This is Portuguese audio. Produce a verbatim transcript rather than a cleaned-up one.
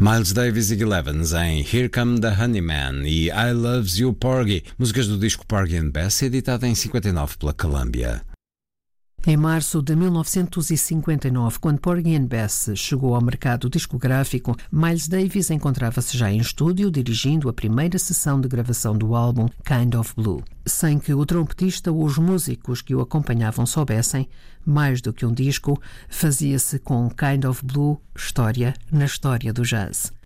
Miles Davis e Gil Evans em Here Come the Honeyman e I Loves You Porgy, músicas do disco Porgy and Bess, editado em cinquenta e nove pela Columbia. Em março de mil novecentos e cinquenta e nove, quando Porgy and Bess chegou ao mercado discográfico, Miles Davis encontrava-se já em estúdio dirigindo a primeira sessão de gravação do álbum Kind of Blue. Sem que o trompetista ou os músicos que o acompanhavam soubessem, mais do que um disco, fazia-se com Kind of Blue história na história do jazz.